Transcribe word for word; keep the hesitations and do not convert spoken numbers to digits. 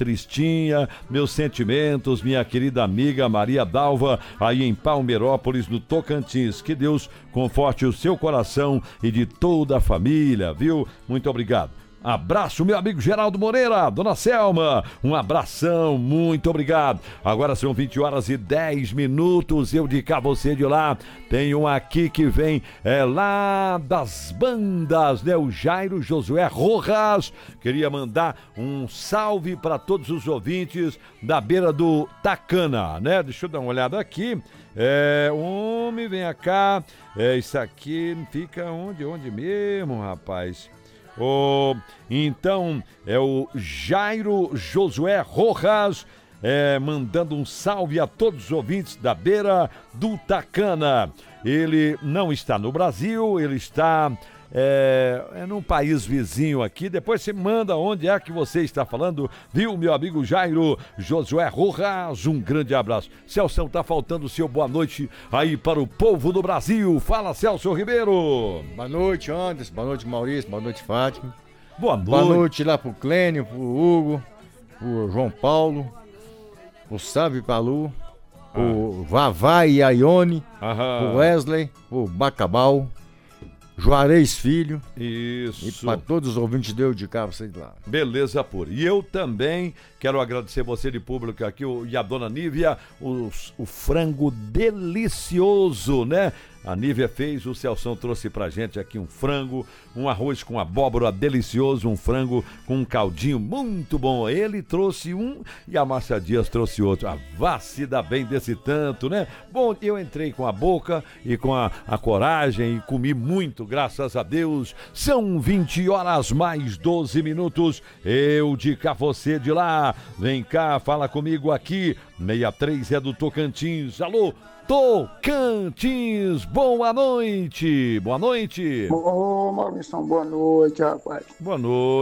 tristinha, meus sentimentos, minha querida amiga Maria Dalva, aí em Palmeirópolis, no Tocantins. Que Deus conforte o seu coração e de toda a família, viu? Muito obrigado. Abraço, meu amigo Geraldo Moreira, dona Selma, um abração, muito obrigado. Agora são vinte horas e dez minutos, eu de cá, você de lá. Tem um aqui que vem é, lá das bandas, né? O Jairo Josué Rojas. Queria mandar um salve para todos os ouvintes da beira do Tacana, né? Deixa eu dar uma olhada aqui. É, homem, vem cá. É, isso aqui fica onde? Onde mesmo, rapaz? Oh, então, é o Jairo Josué Rojas, é, mandando um salve a todos os ouvintes da beira do Tacana. Ele não está no Brasil, ele está é, é num país vizinho aqui. Depois você manda onde é que você está falando, viu, meu amigo Jairo Josué Rojas? Um grande abraço. Celso, tá faltando o seu boa noite aí para o povo do Brasil. Fala, Celso Ribeiro. Boa noite, Anderson. Boa noite, Maurício. Boa noite, Fátima. Boa noite. Boa noite lá pro Clênio, pro Hugo, pro João Paulo, pro Sávio Palu, ah. pro Vavá e Aione, pro Wesley, pro Bacabal, Juarez Filho. Isso. E para todos os ouvintes de eu de cá, vocês lá. Beleza pura. E eu também quero agradecer você de público aqui, o, e a dona Nívia, o, o frango delicioso, né? A Nívia fez, o Celção trouxe pra gente aqui um frango, um arroz com abóbora delicioso, um frango com um caldinho muito bom. Ele trouxe um e a Márcia Dias trouxe outro. Ah, vá se dar bem desse tanto, né? Bom, eu entrei com a boca e com a, a coragem e comi muito, graças a Deus. São vinte horas mais doze minutos. Eu de cá, você de lá. Vem cá, fala comigo aqui. sessenta e três é do Tocantins. Alô? Tocantins, boa noite, boa noite. Ô, Maurício, boa noite, rapaz. Boa noite.